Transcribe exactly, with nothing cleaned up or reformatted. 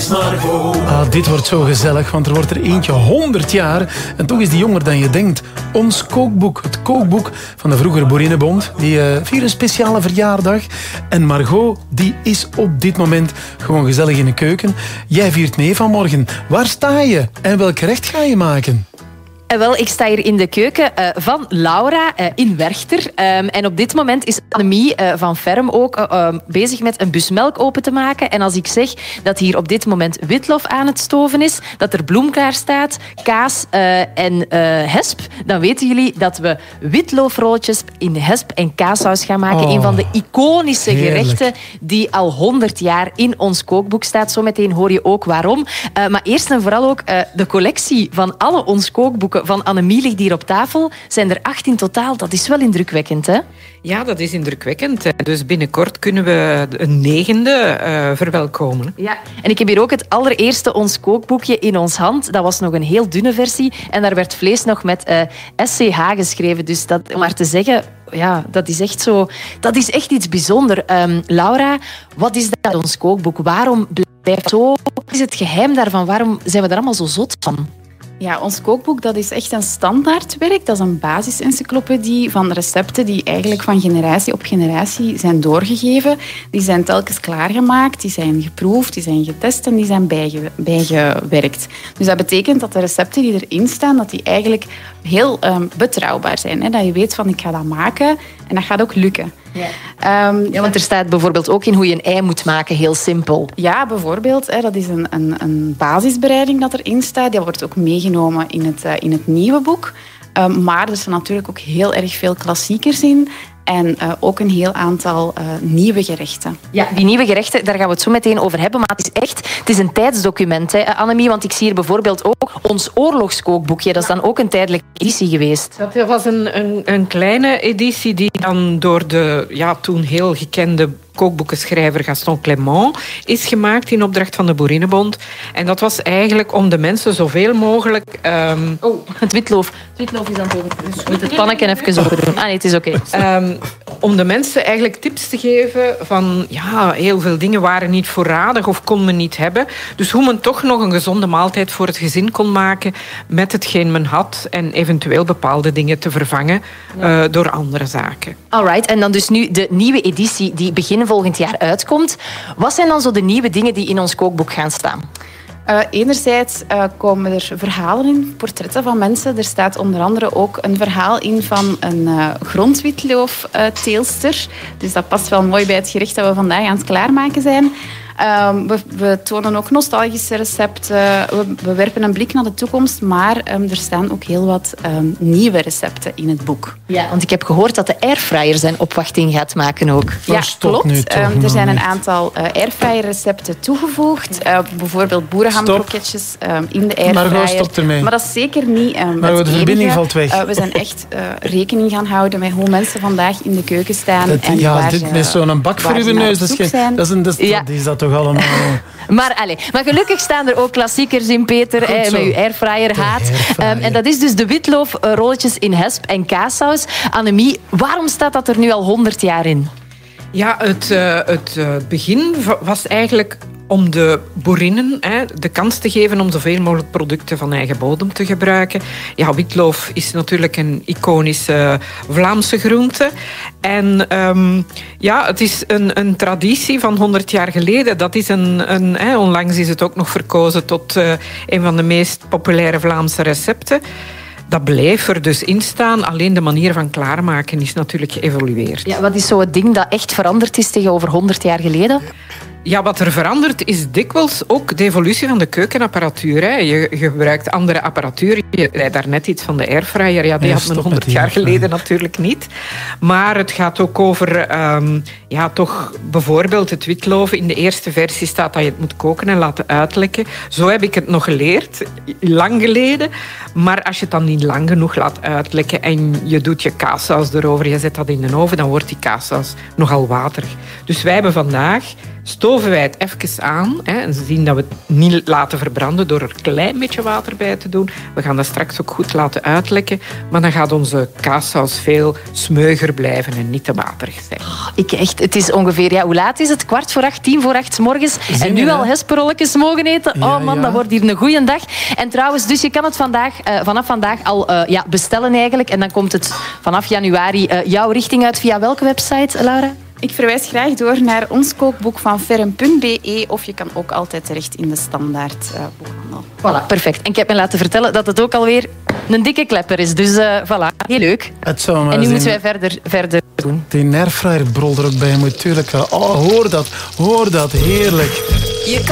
is Margot. Ah, dit wordt zo gezellig, want er wordt er eentje honderd jaar. En toch is die jonger dan je denkt. Ons kookboek, het kookboek van de vroegere Boerinnenbond. Die uh, viert een speciale verjaardag. En Margot, die is op dit moment gewoon gezellig in de keuken. Jij viert mee vanmorgen. Waar sta je en welk gerecht ga je maken? En wel, ik sta hier in de keuken uh, van Laura uh, in Werchter. Um, en op dit moment is Annemie uh, van Ferm ook uh, uh, bezig met een bus melk open te maken. En als ik zeg dat hier op dit moment witlof aan het stoven is, dat er bloem klaar staat, kaas uh, en uh, hesp, dan weten jullie dat we witloofrolletjes in hesp en kaassaus gaan maken. Oh, een van de iconische heerlijk. gerechten die al honderd jaar in ons kookboek staat. Zometeen hoor je ook waarom. Uh, maar eerst en vooral ook uh, de collectie van alle ons kookboeken van Annemie ligt hier op tafel. Zijn er acht in totaal. Dat is wel indrukwekkend, hè? Ja, dat is indrukwekkend. Dus binnenkort kunnen we een negende uh, verwelkomen. Ja, en ik heb hier ook het allereerste ons kookboekje in ons hand. Dat was nog een heel dunne versie. En daar werd vlees nog met uh, S C H geschreven. Dus dat, om maar te zeggen, ja, dat is echt zo... Dat is echt iets bijzonders. Um, Laura, wat is dat ons kookboek? Waarom blijft het zo? Wat is het geheim daarvan? Waarom zijn we daar allemaal zo zot van? Ja, ons kookboek dat is echt een standaardwerk. Dat is een basisencyclopedie van recepten die eigenlijk van generatie op generatie zijn doorgegeven. Die zijn telkens klaargemaakt, die zijn geproefd, die zijn getest en die zijn bijge- bijgewerkt. Dus dat betekent dat de recepten die erin staan, dat die eigenlijk heel um, betrouwbaar zijn. Hè? Dat je weet van, ik ga dat maken en dat gaat ook lukken. Ja. Um, ja, want er staat bijvoorbeeld ook in hoe je een ei moet maken, heel simpel. Ja, bijvoorbeeld. Hè, dat is een, een, een basisbereiding dat erin staat. Die wordt ook meegenomen in het, uh, in het nieuwe boek. Um, maar er staan natuurlijk ook heel erg veel klassiekers in. En uh, ook een heel aantal uh, nieuwe gerechten. Ja, die nieuwe gerechten, daar gaan we het zo meteen over hebben. Maar het is echt, het is een tijdsdocument, hè, Annemie. Want ik zie hier bijvoorbeeld ook ons oorlogskookboekje. Dat is dan ook een tijdelijke editie geweest. Dat was een, een, een kleine editie die dan door de ja, toen heel gekende kookboekenschrijver Gaston Clément is gemaakt in opdracht van de Boerinnenbond. En dat was eigenlijk om de mensen zoveel mogelijk... Um... Oh, het witloof. Het witloof is aan het over. Dus moet het panneken even open doen. Ah nee, het is oké. Okay. Um, om de mensen eigenlijk tips te geven van... Ja, heel veel dingen waren niet voorradig of kon men niet hebben. Dus hoe men toch nog een gezonde maaltijd voor het gezin kon maken met hetgeen men had en eventueel bepaalde dingen te vervangen ja. uh, door andere zaken. Alright, en dan dus nu de nieuwe editie die begin volgend jaar uitkomt. Wat zijn dan zo de nieuwe dingen die in ons kookboek gaan staan? Uh, enerzijds uh, komen er verhalen in, portretten van mensen. Er staat onder andere ook een verhaal in van een uh, grondwitloofteelster. Uh, dus dat past wel mooi bij het gerecht dat we vandaag aan het klaarmaken zijn. Um, we, we tonen ook nostalgische recepten. We, we werpen een blik naar de toekomst. Maar um, er staan ook heel wat um, nieuwe recepten in het boek. Ja, want ik heb gehoord dat de airfryer zijn opwachting gaat maken ook. Ja, klopt. Um, er zijn een aantal uh, airfryer recepten toegevoegd. Uh, bijvoorbeeld boerenhamkroketjes um, in de airfryer. Maar stop ermee. Maar dat is zeker niet um, maar het de verbinding enige. valt weg. Uh, we zijn echt uh, rekening gaan houden met hoe mensen vandaag in de keuken staan. Dat, en ja, waar dit ze, met zo'n bak voor uw neus. Dat is, dat is, dat is, ja. dat is dat toch allemaal... Maar, allez, maar gelukkig staan er ook klassiekers in, Peter, eh, met uw airfryer haat. Airfryer. Um, en dat is dus de witloofrolletjes in hesp en kaassaus. Annemie, waarom staat dat er nu al honderd jaar in? Ja, het, uh, het uh, begin was eigenlijk om de boerinnen hè, de kans te geven om zoveel mogelijk producten van eigen bodem te gebruiken. Ja, witloof is natuurlijk een iconische Vlaamse groente. En um, ja, het is een, een traditie van honderd jaar geleden. Dat is een, een, hè, onlangs is het ook nog verkozen tot uh, een van de meest populaire Vlaamse recepten. Dat blijft er dus in staan. Alleen de manier van klaarmaken is natuurlijk geëvolueerd. Ja, wat is zo het ding dat echt veranderd is tegenover honderd jaar geleden? Ja, wat er verandert is dikwijls ook de evolutie van de keukenapparatuur. Hè. Je, je gebruikt andere apparatuur. Je zei daarnet iets van de airfryer. Ja, die ja, had men honderd jaar geleden natuurlijk niet. Maar het gaat ook over... Um, ja, toch bijvoorbeeld het witloof. In de eerste versie staat dat je het moet koken en laten uitlekken. Zo heb ik het nog geleerd. Lang geleden. Maar als je het dan niet lang genoeg laat uitlekken en je doet je kaassaus erover, je zet dat in de oven, dan wordt die kaassaus nogal waterig. Dus wij hebben vandaag stoven wij het even aan. Hè, en ze zien dat we het niet laten verbranden door er een klein beetje water bij te doen. We gaan dat straks ook goed laten uitlekken. Maar dan gaat onze kaassaus veel smeuiger blijven en niet te waterig zijn. Oh, ik echt, het is ongeveer, ja, hoe laat is het? Kwart voor acht, tien voor acht 's morgens. Zin en nu in, al hè? hesperolletjes mogen eten. Ja, Oh man, ja. dat wordt hier een goeie dag. En trouwens, dus je kan het vandaag, uh, vanaf vandaag al uh, ja, bestellen eigenlijk. En dan komt het vanaf januari uh, jouw richting uit. Via welke website, Laura? Ik verwijs graag door naar ons kookboek van ferm punt b e of je kan ook altijd terecht in de standaard uh, boekhandel. Voilà, perfect. En ik heb me laten vertellen dat het ook alweer een dikke klepper is. Dus uh, voilà, heel leuk. Het zou maar En nu zijn. moeten wij verder, verder doen. Die airfryer brol er ook bij moet, tuurlijk wel. Oh, hoor dat, hoor dat, heerlijk.